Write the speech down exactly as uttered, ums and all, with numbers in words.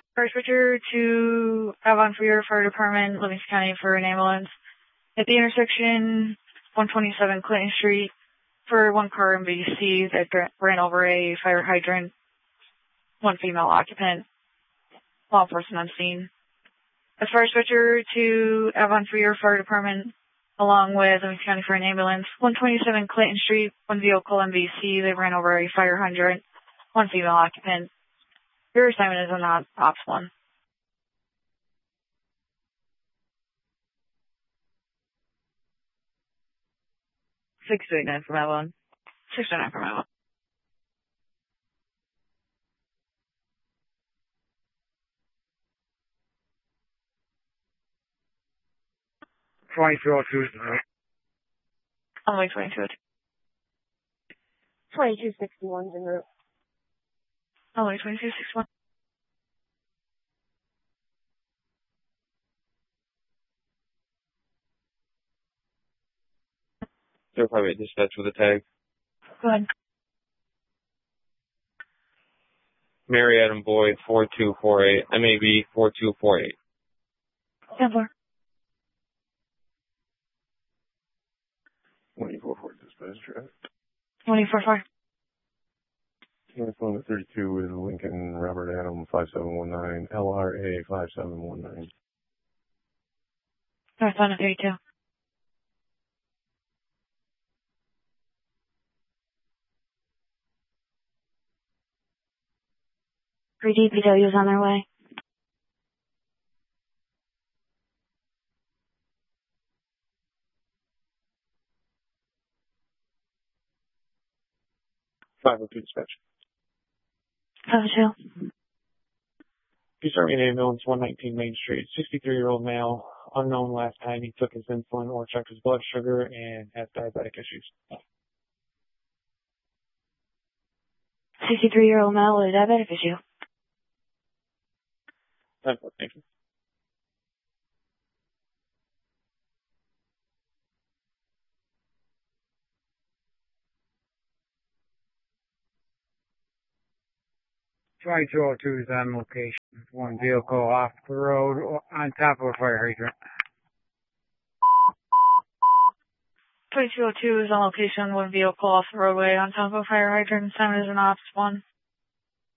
First switcher to Avon Freer Fire Department, Livingston County for an ambulance. At the intersection, one twenty-seven Clinton Street, for one car in B C that ran over a fire hydrant. One female occupant. Law enforcement on scene. A fire switcher to Avon Freer Fire Department, along with Livingston County for an ambulance. one twenty-seven Clinton Street, one vehicle in B C that ran over a fire hydrant. One female occupant. Your assignment is on Ops one. six two eight nine from Avon. six two nine from Avon. twenty-two oh two. Only twenty-two oh two. twenty-two sixty-one en route. Only twenty-two sixty-one. zero five eight dispatch with a tag. Go ahead. Mary Adam Boyd, four two four eight, M A B four two four eight. ten four. twenty-four four dispatch traffic. twenty-four four. Phone at thirty-two is Lincoln Robert Adam five seven one nine, L R A five seven one nine. Northbound at thirty-two. Three D P Ws on their way. five oh two dispatch. five oh two. Peace Army and ambulance, one nineteen Main Street. sixty-three-year-old male, unknown last time he took his insulin or checked his blood sugar and has diabetic issues. sixty-three-year-old male with a diabetic issue. Thank you. twenty-two oh two is on location. One vehicle off the road on top of a fire hydrant. twenty-two oh two is on location. One vehicle off the roadway on top of a fire hydrant. Assignment is an Ops one.